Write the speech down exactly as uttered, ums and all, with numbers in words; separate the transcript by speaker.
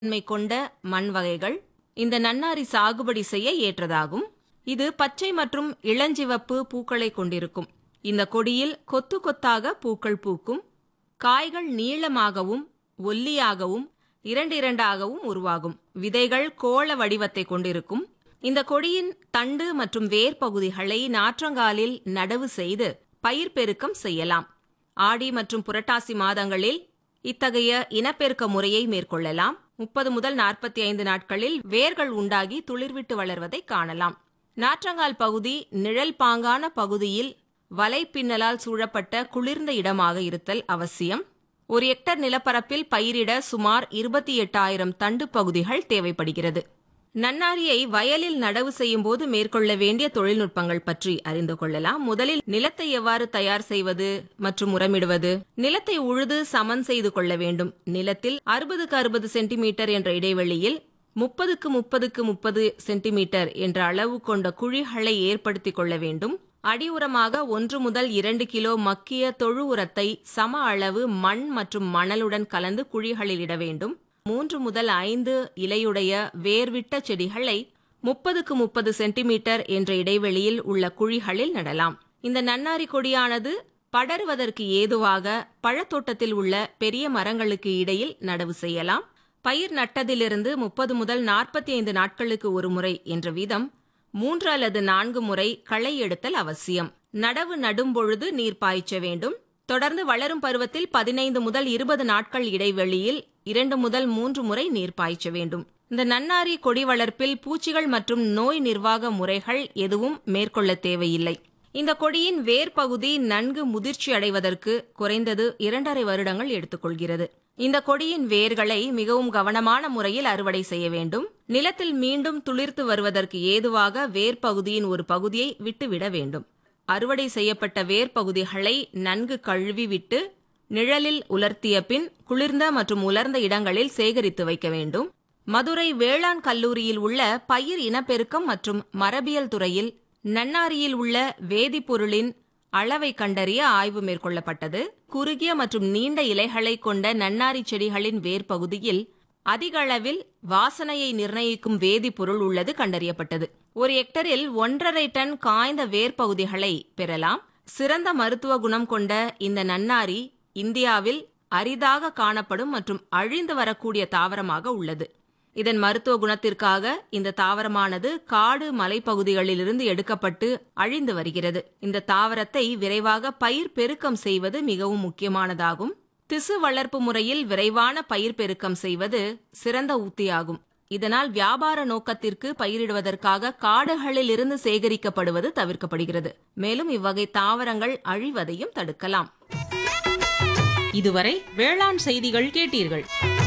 Speaker 1: தன்மை கொண்ட மண் வகைகள் இந்த நன்னாரி சாகுபடி செய்ய ஏற்றதாகும். இது பச்சை மற்றும் இளஞ்சிவப்பு பூக்களை கொண்டிருக்கும். இந்த கொடியில் கொத்து கொத்தாக பூக்கள் பூக்கும். காய்கள் நீளமாகவும் ஒல்லியாகவும் இரண்டு இரண்டாகவும் உருவாகும். விதைகள் கோள வடிவத்தை கொண்டிருக்கும். இந்த கொடியின் தண்டு மற்றும் வேர் பகுதிகளை நாற்றங்காலில் நடவு செய்து பயிர் பெருக்கம் செய்யலாம். ஆடி மற்றும் புரட்டாசி மாதங்களில் இத்தகைய இனப்பெருக்க முறையை மேற்கொள்ளலாம். முப்பது முதல் நாற்பத்தி ஐந்து நாட்களில் வேர்கள் உண்டாகி துளிர்விட்டு வளர்வதை காணலாம். நாற்றங்கால் பகுதி நிழல் பாங்கான பகுதியில் வலைப்பின்னலால் சூழப்பட்ட குளிர்ந்த இடமாக இருத்தல் அவசியம். ஒரு ஹெக்டர் நிலப்பரப்பில் பயிரிட சுமார் இருபத்தி எட்டாயிரம் தண்டு பகுதிகள் தேவைப்படுகிறது. நன்னாரியை வயலில் நடவு செய்யும் போது மேற்கொள்ள வேண்டிய தொழில்நுட்பங்கள் பற்றி அறிந்து கொள்ளலாம். முதலில் நிலத்தை எவ்வாறு தயார் செய்வது மற்றும் உரமிடுவது. நிலத்தை உழுது சமன் செய்து கொள்ள வேண்டும். நிலத்தில் அறுபதுக்கு அறுபது சென்டிமீட்டர் என்ற இடைவெளியில் முப்பதுக்கு முப்பதுக்கு முப்பது சென்டிமீட்டர் என்ற அளவு கொண்ட குழிகளை ஏற்படுத்திக் கொள்ள வேண்டும். அடி உரமாக ஒன்று முதல் இரண்டு கிலோ மக்கிய தொழு உரத்தை சம அளவு மண் மற்றும் மணலுடன் கலந்து குழிகளில் இட வேண்டும். மூன்று முதல் ஐந்து இலையுடைய வேர்விட்ட செடிகளை முப்பதுக்கு முப்பது சென்டிமீட்டர் என்ற இடைவெளியில் உள்ள குழிகளில் நடலாம். இந்த நன்னாரி கொடியானது படருவதற்கு ஏதுவாக பழத்தோட்டத்தில் உள்ள பெரிய மரங்களுக்கு இடையில் நடவு செய்யலாம். பயிர் நட்டதிலிருந்து முப்பது முதல் நாற்பத்தி ஐந்து நாட்களுக்கு ஒரு முறை என்ற வீதம் மூன்று அல்லது நான்கு முறை களை எடுத்தல் அவசியம். நடவு நடும்பொழுது நீர் பாய்ச்ச வேண்டும். தொடர்ந்து வளரும் பருவத்தில் பதினைந்து முதல் இருபது நாட்கள் இடைவெளியில் இரண்டு முதல் மூன்று முறை நீர் பாய்ச்ச வேண்டும். இந்த நன்னாரி கொடி வளர்ப்பில் பூச்சிகள் மற்றும் நோய் நிர்வாக முறைகள் எதுவும் மேற்கொள்ள தேவையில்லை. இந்த கொடியின் வேர் பகுதி நன்கு முதிர்ச்சி அடைவதற்கு குறைந்தது இரண்டரை வருடங்கள் எடுத்துக்கொள்கிறது. இந்த கொடியின் வேர்களை மிகவும் கவனமான முறையில் அறுவடை செய்ய வேண்டும். நிலத்தில் மீண்டும் துளிர்த்து வருவதற்கு ஏதுவாக வேர் பகுதியின் ஒரு பகுதியை விட்டுவிட வேண்டும். அறுவடை செய்யப்பட்ட வேர் பகுதிகளை நன்கு கழுவி விட்டு நிழலில் உலர்த்திய பின் குளிர்ந்த மற்றும் உலர்ந்த இடங்களில் சேகரித்து வைக்க வேண்டும். மதுரை வேளாண் கல்லூரியில் உள்ள பயிர் இனப்பெருக்கம் மற்றும் மரபியல் துறையில் நன்னாரியில் உள்ள வேதிப்பொருளின் அளவை கண்டறிய ஆய்வு மேற்கொள்ளப்பட்டது. குறுகிய மற்றும் நீண்ட இலைகளை கொண்ட நன்னாரி செடிகளின் வேர் பகுதியில் அதிக அளவில் வாசனையை நிர்ணயிக்கும் வேதிப்பொருள் உள்ளது கண்டறியப்பட்டது. ஒரு ஹெக்டரில் ஒன்றரை டன் காய்ந்த வேர் பகுதிகளை பெறலாம். சிறந்த மருத்துவ குணம் கொண்ட இந்த நன்னாரி இந்தியாவில் அரிதாக காணப்படும் மற்றும் அழிந்து வரக்கூடிய தாவரமாக உள்ளது. இதன் மருத்துவ குணத்திற்காக இந்த தாவரமானது காடு மலைப்பகுதிகளிலிருந்து எடுக்கப்பட்டு அழிந்து வருகிறது. இந்த தாவரத்தை விரைவாக பயிர் பெருக்கம் செய்வது மிகவும் முக்கியமானதாகும். திசு வளர்ப்பு முறையில் விரைவான பயிர் பெருக்கம் செய்வது சிறந்த உத்தியாகும். இதனால் வியாபார நோக்கத்திற்கு பயிரிடுவதற்காக காடுகளில் இருந்து சேகரிக்கப்படுவது தவிர்க்கப்படுகிறது. மேலும் இவ்வகை தாவரங்கள் அழிவதையும் தடுக்கலாம்.
Speaker 2: இதுவரை வேளாண் செய்திகள் கேட்டீர்கள்.